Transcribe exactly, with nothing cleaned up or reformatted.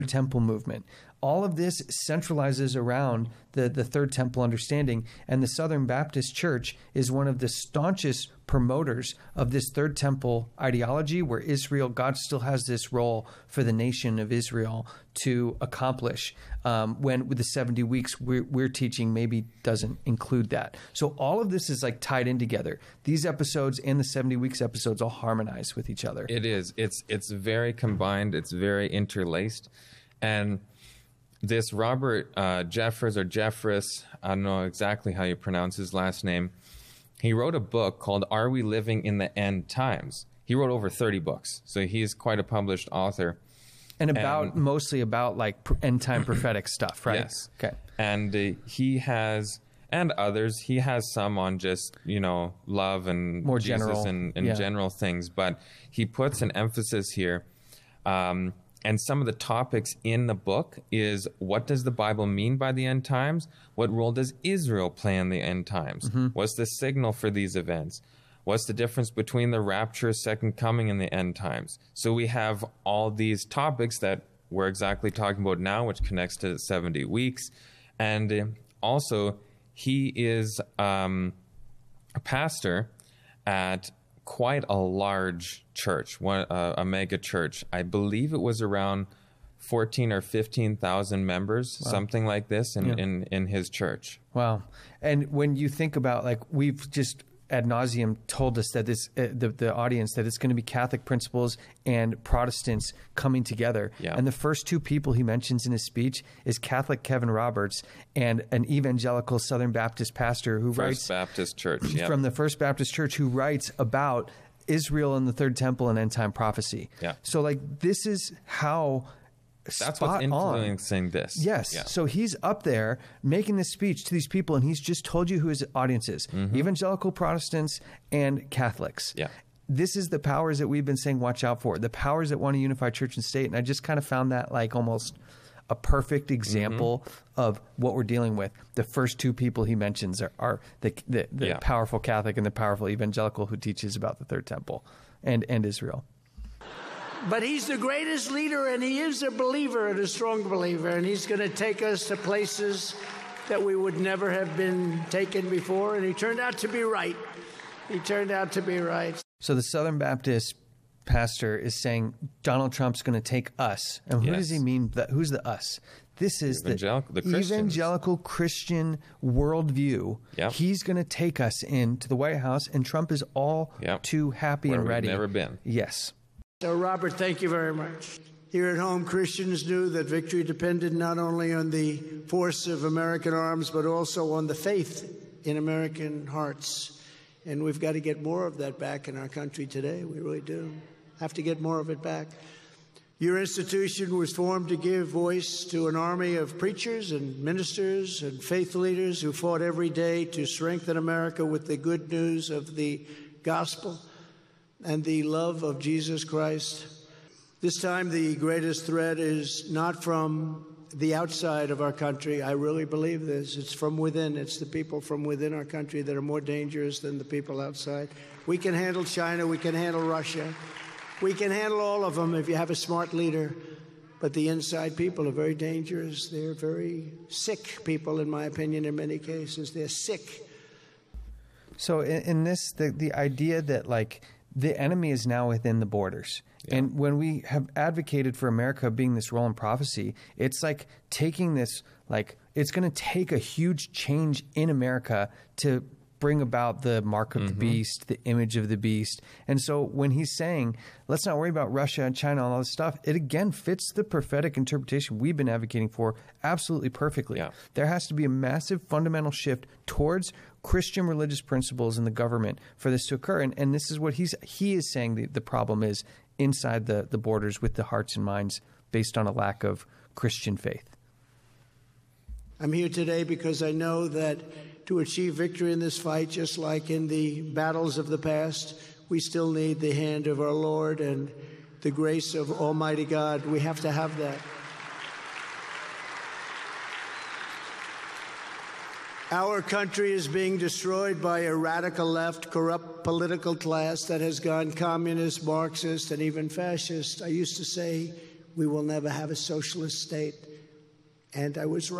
temple movement. All of this centralizes around the, the third temple understanding, and the Southern Baptist Church is one of the staunchest promoters of this third temple ideology, where Israel, God still has this role for the nation of Israel to accomplish, um, when with the seventy weeks we're, we're teaching maybe doesn't include that. So all of this is like tied in together. These episodes and the seventy weeks episodes all harmonize with each other. It is. It's, it's very combined. It's very interlaced. And this Robert uh, Jeffress or Jeffress, I don't know exactly how you pronounce his last name, he wrote a book called Are We Living in the End Times? He wrote over thirty books, so he's quite a published author. And about, and, mostly about like end time prophetic stuff, right? Yes. Okay. And uh, he has, and others, he has some on just, you know, love and more Jesus general, and, and yeah. general things, but he puts an emphasis here. Um, And some of the topics in the book is, what does the Bible mean by the end times? What role does Israel play in the end times? Mm-hmm. What's the signal for these events? What's the difference between the rapture, second coming, and the end times? So we have all these topics that we're exactly talking about now, which connects to seventy weeks. And uh, also, he is um, a pastor at quite a large church, one, uh, a mega church. I believe it was around fourteen or fifteen thousand members, wow. something like this in, yeah. in, in his church. Wow. And when you think about, like, we've just ad nauseum told us that this, uh, the, the audience, that it's going to be Catholic principles and Protestants coming together. Yeah. And the first two people he mentions in his speech is Catholic Kevin Roberts and an evangelical Southern Baptist pastor who First writes Baptist Church yep. from the First Baptist Church, who writes about Israel and the third temple and end time prophecy. Yeah. So like, this is how That's spot what's influencing on. this. Yes. Yeah. So he's up there making this speech to these people, and he's just told you who his audience is. Mm-hmm. Evangelical Protestants and Catholics. Yeah. This is the powers that we've been saying watch out for, the powers that want to unify church and state. And I just kind of found that like almost a perfect example mm-hmm. of what we're dealing with. The first two people he mentions are, are the, the, the yeah. powerful Catholic and the powerful evangelical who teaches about the third temple and, and Israel. But he's the greatest leader, and he is a believer and a strong believer, and he's going to take us to places that we would never have been taken before, and he turned out to be right. He turned out to be right. So the Southern Baptist pastor is saying Donald Trump's going to take us. And who yes. does he mean? That, who's the us? This is Evangelical, the, the evangelical Christian worldview. Yep. He's going to take us into the White House, and Trump is all yep. too happy Where and ready. We've never been. Yes. So, Robert, thank you very much. Here at home, Christians knew that victory depended not only on the force of American arms, but also on the faith in American hearts. And we've got to get more of that back in our country today. We really do. Have to get more of it back. Your institution was formed to give voice to an army of preachers and ministers and faith leaders who fought every day to strengthen America with the good news of the gospel and the love of Jesus Christ. This time, the greatest threat is not from the outside of our country. I really believe this. It's from within. It's the people from within our country that are more dangerous than the people outside. We can handle China. We can handle Russia. We can handle all of them if you have a smart leader. But the inside people are very dangerous. They're very sick people, in my opinion, in many cases. They're sick. So in, in this, the, the idea that, like, the enemy is now within the borders. Yeah. And when we have advocated for America being this role in prophecy, it's like taking this, like, it's going to take a huge change in America to bring about the mark of mm-hmm. the beast, the image of the beast. And so when he's saying, let's not worry about Russia and China and all this stuff, it again fits the prophetic interpretation we've been advocating for absolutely perfectly. Yeah. There has to be a massive fundamental shift towards Christian religious principles in the government for this to occur. And, and this is what he's he is saying the, the problem is inside the, the borders with the hearts and minds based on a lack of Christian faith. I'm here today because I know that to achieve victory in this fight, just like in the battles of the past, we still need the hand of our Lord and the grace of Almighty God. We have to have that. Our country is being destroyed by a radical left, corrupt political class that has gone communist, Marxist, and even fascist. I used to say we will never have a socialist state. And I was right.